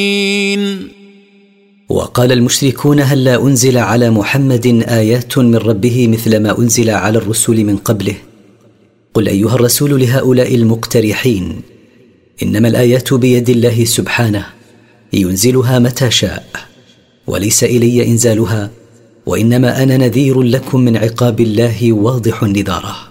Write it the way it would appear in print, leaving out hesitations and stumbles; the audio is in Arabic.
وقال المشركون: هلا أنزل على محمد آيات من ربه مثل ما أنزل على الرسل من قبله؟ قل أيها الرسول لهؤلاء المقترحين: إنما الآيات بيد الله سبحانه، ينزلها متى شاء، وليس إلي إنزالها، وإنما أنا نذير لكم من عقاب الله واضح النذارة.